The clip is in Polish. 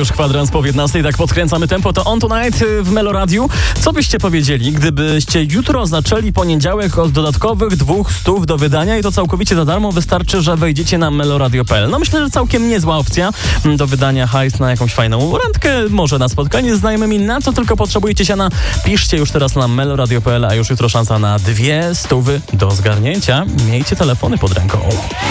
już kwadrans po 15, tak podkręcamy tempo. To On Tonight w Meloradiu. Co byście powiedzieli, gdybyście jutro zaczęli poniedziałek od dodatkowych 200 do wydania i to całkowicie za darmo? Wystarczy, że wejdziecie na meloradio.pl. No myślę, że całkiem niezła opcja do wydania hajs na jakąś fajną randkę, może na spotkanie z znajomymi. Na co tylko potrzebujecie siana? Piszcie już teraz na meloradio.pl, a już jutro szansa na 200 do zgarnięcia. Miejcie telefony pod ręką.